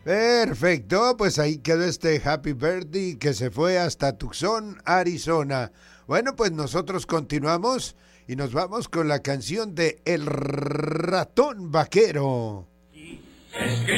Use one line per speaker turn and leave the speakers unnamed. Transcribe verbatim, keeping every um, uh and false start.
Perfecto, pues ahí quedó este Happy Birthday que se fue hasta Tucson, Arizona. Bueno, pues nosotros continuamos y nos vamos con la canción de El Ratón Vaquero.
Es que